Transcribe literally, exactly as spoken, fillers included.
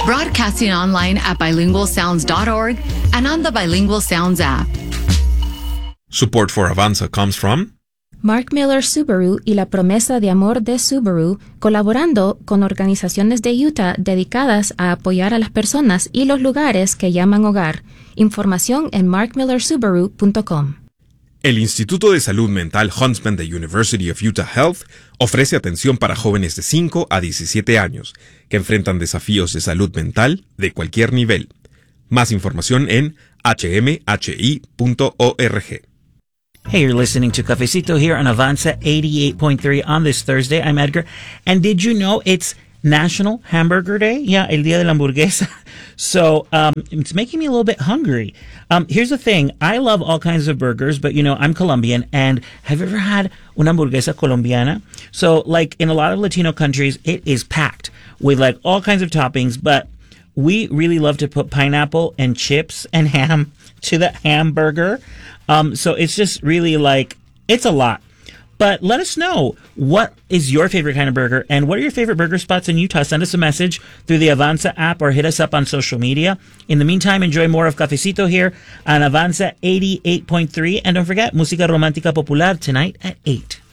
broadcasting online at bilingual sounds dot org and on the Bilingual Sounds app. Support for Avanza comes from Mark Miller Subaru y la promesa de amor de Subaru, colaborando con organizaciones de Utah dedicadas a apoyar a las personas y los lugares que llaman hogar. Información en mark miller subaru punto com. El Instituto de Salud Mental Huntsman de University of Utah Health ofrece atención para jóvenes de cinco a diecisiete años que enfrentan desafíos de salud mental de cualquier nivel. Más información en h m h i punto org. Hey, you're listening to Cafecito here on Avanza eighty-eight point three on this Thursday. I'm Edgar. And did you know it's National Hamburger Day? Yeah, el día de la hamburguesa. So, um, it's making me a little bit hungry. Um, here's the thing. I love all kinds of burgers, but you know, I'm Colombian, and have you ever had una hamburguesa colombiana? So, like in a lot of Latino countries, it is packed with like all kinds of toppings, but we really love to put pineapple and chips and ham to the hamburger. Um, so it's just really like, it's a lot. But let us know, what is your favorite kind of burger and what are your favorite burger spots in Utah? Send us a message through the Avanza app or hit us up on social media. In the meantime, enjoy more of Cafecito here on Avanza eighty-eight point three. And don't forget, Música Romántica Popular tonight at eight.